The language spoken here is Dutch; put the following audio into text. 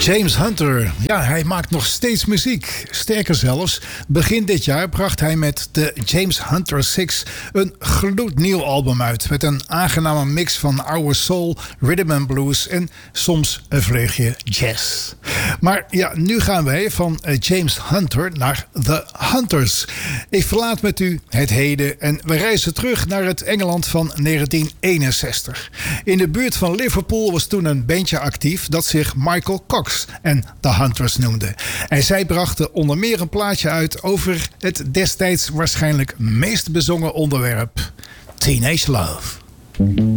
James Hunter, ja, hij maakt nog steeds muziek. Sterker zelfs, begin dit jaar bracht hij met de James Hunter 6 een gloednieuw album uit. Met een aangename mix van oude soul, rhythm and blues en soms een vleugje jazz. Maar ja, nu gaan wij van James Hunter naar The Hunters. Ik verlaat met u het heden en we reizen terug naar het Engeland van 1961. In de buurt van Liverpool was toen een bandje actief dat zich Michael Cox en The Hunters noemde. En zij brachten onder meer een plaatje uit over het destijds waarschijnlijk meest bezongen onderwerp: Teenage Love.